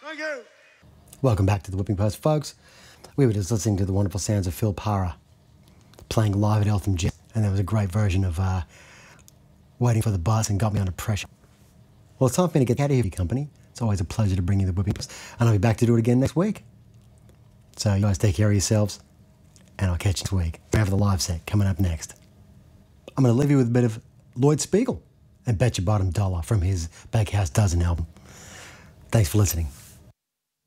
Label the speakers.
Speaker 1: Thank you.
Speaker 2: Welcome back to the Whipping Post, folks. We were just listening to the wonderful sounds of Phil Parra playing live at Eltham Jet, and there was a great version of Waiting for the Bus and Got Me Under Pressure. Well, it's time for me to get out of here, company. It's always a pleasure to bring you the Whipping Post, and I'll be back to do it again next week. So you guys take care of yourselves, and I'll catch you next week. We have the live set coming up next. I'm going to leave you with a bit of Lloyd Spiegel and Bet Your Bottom Dollar from his Bakehouse Dozen album. Thanks for listening.